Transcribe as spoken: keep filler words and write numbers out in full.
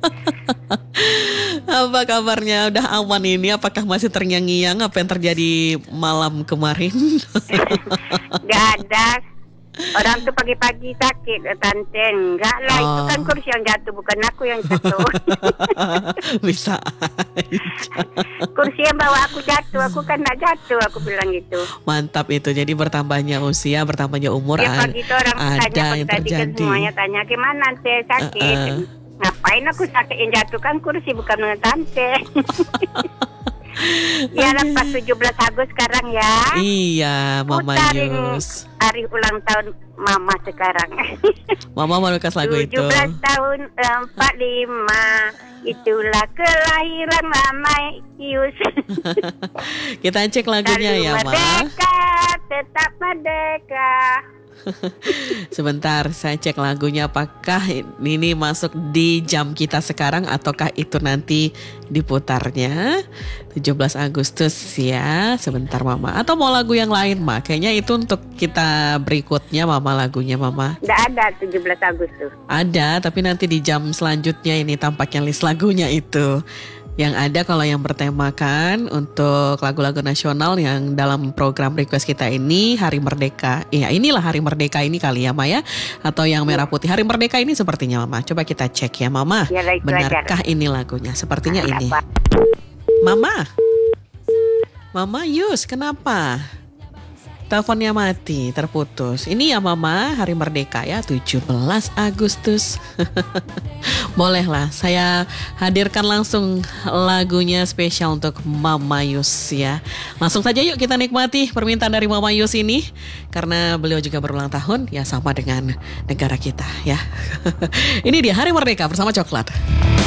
Apa kabarnya? Udah aman ini? Apakah masih terngiang-ngiang apa yang terjadi malam kemarin? Gak ada. Orang tuh pagi-pagi sakit, tante. Enggak lah, oh. Itu kan kursi yang jatuh, bukan aku yang jatuh. Bisa. Kursi yang bawa aku jatuh, aku kan gak jatuh, aku bilang gitu. Mantap itu, jadi bertambahnya usia, bertambahnya umur, ya, pagi itu orang ada tanya, yang tadi terjadi. Kan semuanya tanya, gimana tante sakit? Uh-uh. Ngapain aku sakit, yang jatuh kan kursi, bukan dengan tante. Ya lepas tujuh belas Agustus sekarang ya. Iya, Mama Yus. Hari ulang tahun Mama sekarang. Mama mau rekas lagu itu. tujuh belas tahun empat puluh lima. Itulah kelahiran Mama Yus. Kita cek lagunya ya, Ma. Merdeka, tetap merdeka. Sebentar, saya cek lagunya apakah ini masuk di jam kita sekarang ataukah itu nanti diputarnya tujuh belas Agustus ya. Sebentar Mama. Atau mau lagu yang lain, Ma? Kayaknya itu untuk kita berikutnya Mama lagunya Mama. Nggak ada tujuh belas Agustus. Ada, tapi nanti di jam selanjutnya ini tampaknya list lagunya itu. Yang ada kalau yang bertemakan untuk lagu-lagu nasional yang dalam program request kita ini Hari Merdeka. Iya, inilah Hari Merdeka ini kali ya, Maya. Atau yang Merah Putih. Hari Merdeka ini sepertinya, Mama. Coba kita cek ya, Mama. Ya, benarkah ini lagunya? Sepertinya nah, ini. Apa? Mama. Mama Yus, kenapa? Teleponnya mati, terputus. Ini ya Mama, Hari Merdeka ya, tujuh belas Agustus. Bolehlah, saya hadirkan langsung lagunya spesial untuk Mama Yus ya. Langsung saja yuk kita nikmati permintaan dari Mama Yus ini. Karena beliau juga berulang tahun, ya sama dengan negara kita ya. Ini dia Hari Merdeka bersama Coklat.